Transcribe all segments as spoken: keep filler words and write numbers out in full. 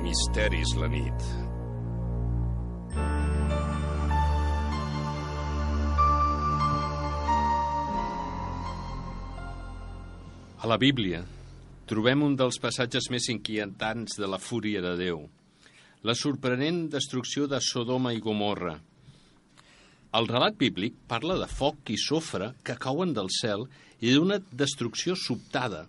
Misteris la nit. A la Bíblia trobem un dels passatges més inquietants de la fúria de Déu, la sorprenent destrucció de Sodoma i Gomorra. El relat bíblic parla de foc i sofre que cauen del cel i d'una destrucció sobtada.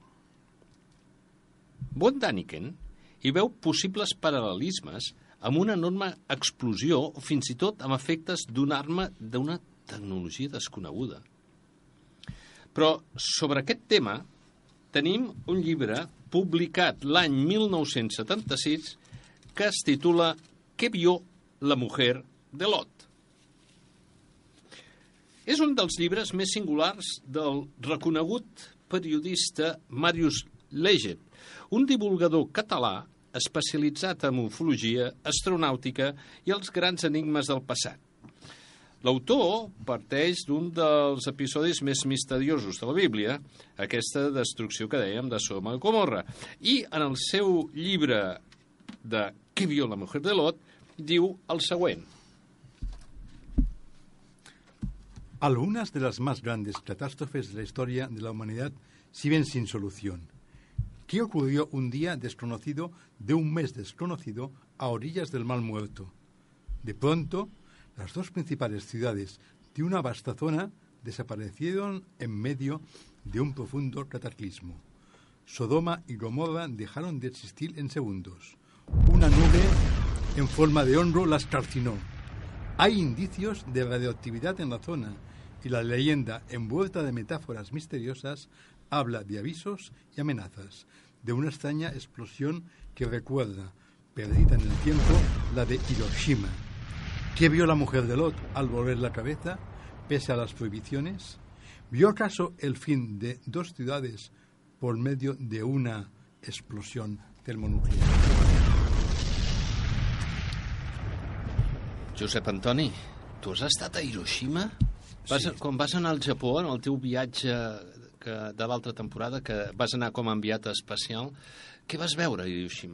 Von Daniken hi veu possibles paral·lelismes amb una enorme explosió o fins i tot amb efectes d'una arma d'una tecnologia desconeguda. Però sobre aquest tema tenim un llibre publicat l'any mil nou-cents setanta-sis que es titula «Què vio la mujer de Lot?». És un dels llibres més singulars del reconegut periodista Marius Leget, un divulgador català especialitzat en ufologia, astronàutica i els grans enigmes del passat. L'autor parteix d'un dels episodis més misteriosos de la Bíblia, aquesta destrucció que dèiem de Sodoma i Gomorra, i en el seu llibre de «Què vio la mujer de Lot?» diu el següent. Algunas de las más grandes catástrofes de la historia de la humanidad siguen sin solución. ¿Qué ocurrió un día desconocido de un mes desconocido a orillas del Mar Muerto? De pronto, las dos principales ciudades de una vasta zona desaparecieron en medio de un profundo cataclismo. Sodoma y Gomorra dejaron de existir en segundos. Una nube en forma de hongo las calcinó. Hay indicios de radioactividad en la zona y la leyenda, envuelta de metáforas misteriosas, habla de avisos y amenazas, de una extraña explosión que recuerda, perdida en el tiempo, la de Hiroshima. ¿Qué vio la mujer de Lot al volver la cabeza, pese a las prohibiciones? ¿Vio acaso el fin de dos ciudades por medio de una explosión termonuclear? Josep Antoni, tu has estat a Hiroshima? Vas, sí. Quan vas anar al Japó, en el teu viatge que, de l'altra temporada, que vas anar com a enviat especial, què vas veure a Hiroshima?